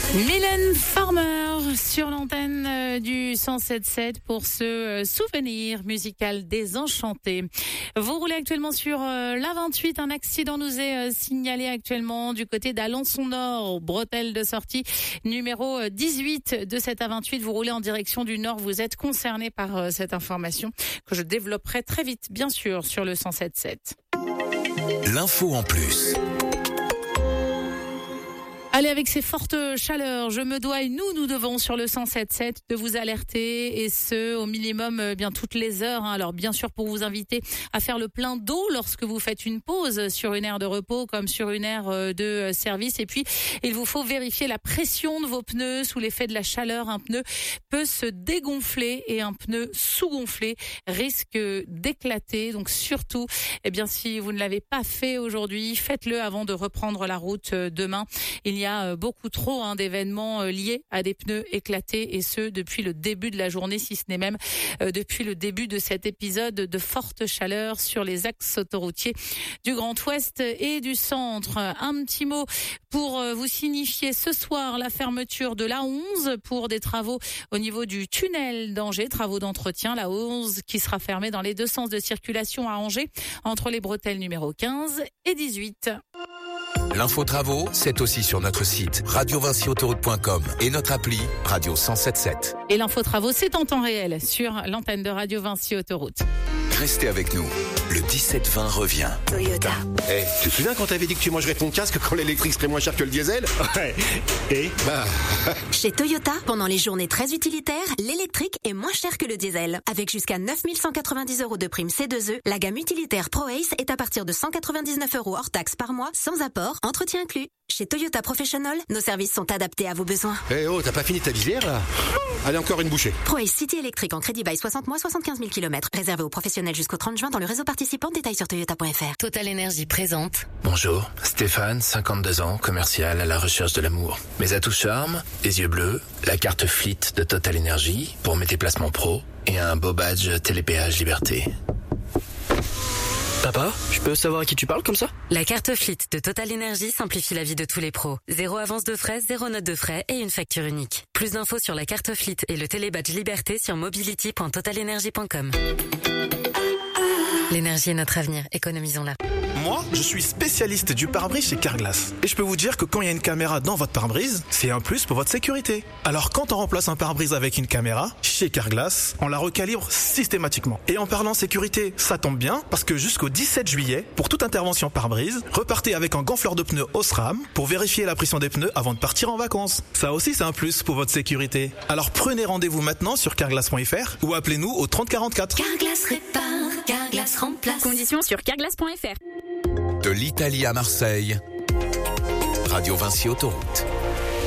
Mylène Farmer sur l'antenne du 107.7 pour ce souvenir musical désenchanté. Vous roulez actuellement sur la 28. Un accident nous est signalé actuellement du côté d'Alençon Nord, bretelle de sortie numéro 18 de cette A28. Vous roulez en direction du nord. Vous êtes concerné par cette information que je développerai très vite, bien sûr, sur le 107.7. L'info en plus. Allez, avec ces fortes chaleurs, je me dois et nous devons sur le 107.7 de vous alerter et ce au minimum bien toutes les heures. Alors bien sûr pour vous inviter à faire le plein d'eau lorsque vous faites une pause sur une aire de repos comme sur une aire de service. Et puis il vous faut vérifier la pression de vos pneus. Sous l'effet de la chaleur, un pneu peut se dégonfler et un pneu sous-gonflé risque d'éclater. Donc surtout, si vous ne l'avez pas fait aujourd'hui, faites-le avant de reprendre la route demain. Il y a beaucoup trop d'événements liés à des pneus éclatés et ce depuis le début de la journée, si ce n'est même depuis le début de cet épisode de forte chaleur sur les axes autoroutiers du Grand Ouest et du centre. Un petit mot pour vous signifier ce soir la fermeture de l'A11 pour des travaux au niveau du tunnel d'Angers, travaux d'entretien. L'A11 qui sera fermée dans les deux sens de circulation à Angers entre les bretelles numéro 15 et 18. L'info travaux, c'est aussi sur notre site radiovinciautoroute.com et notre appli Radio 107.7. Et l'info travaux, c'est en temps réel sur l'antenne de Radio Vinci Autoroute. Restez avec nous. Le 17-20 revient. Toyota. Tu te souviens quand t'avais dit que tu mangerais ton casque quand l'électrique serait moins cher que le diesel? Ouais. Et Chez Toyota, pendant les journées très utilitaires, l'électrique est moins cher que le diesel. Avec jusqu'à 9 190 € de prime C2E, la gamme utilitaire ProAce est à partir de 199 € hors taxe par mois, sans apport, entretien inclus. Chez Toyota Professional, nos services sont adaptés à vos besoins. t'as pas fini ta visière là? Allez, encore une bouchée. ProAce City électrique en crédit by 60 mois, 75 000 km. Réservé aux professionnels jusqu'au 30 juin dans le réseau participant. Détails sur toyota.fr. Total Énergie présente. Bonjour, Stéphane, 52 ans, commercial à la recherche de l'amour. Mes atouts charme, les yeux bleus, la carte Fleet de Total Énergie pour mes déplacements pro et un beau badge Télépéage Liberté. Papa, je peux savoir à qui tu parles comme ça? La carte Fleet de Total Énergie simplifie la vie de tous les pros. 0 avance de frais, 0 note de frais et une facture unique. Plus d'infos sur la carte Fleet et le télébadge Liberté sur mobility.totalenergie.com. L'énergie est notre avenir, économisons-la. Moi, je suis spécialiste du pare-brise chez Carglass. Et je peux vous dire que quand il y a une caméra dans votre pare-brise, c'est un plus pour votre sécurité. Alors quand on remplace un pare-brise avec une caméra, chez Carglass, on la recalibre systématiquement. Et en parlant sécurité, ça tombe bien, parce que jusqu'au 17 juillet, pour toute intervention pare-brise, repartez avec un gonfleur de pneus Osram pour vérifier la pression des pneus avant de partir en vacances. Ça aussi, c'est un plus pour votre sécurité. Alors prenez rendez-vous maintenant sur carglass.fr ou appelez-nous au 30 44. Carglass répare, Carglass remplace. Conditions sur carglass.fr. De l'Italie à Marseille, Radio Vinci Autoroute.